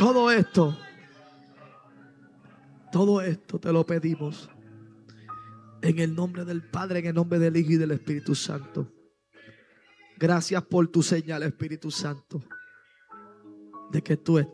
Todo esto te lo pedimos en el nombre del Padre, en el nombre del Hijo y del Espíritu Santo. Gracias por tu señal, Espíritu Santo, de que tú estás.